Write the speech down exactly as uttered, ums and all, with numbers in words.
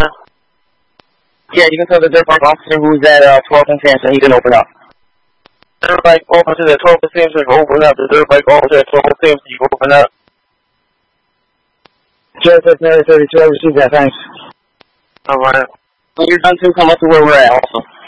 Yeah, you can tell the dirt bike officer who's at uh, twelve and ten, so he can open up. Dirt bike officer at twelve and ten, so you can open up. The dirt bike officer at twelve and ten, so you can open up. Joseph, Mary thirty-two, I received that, thanks. Alright. When you're done too, come up to where we're at also.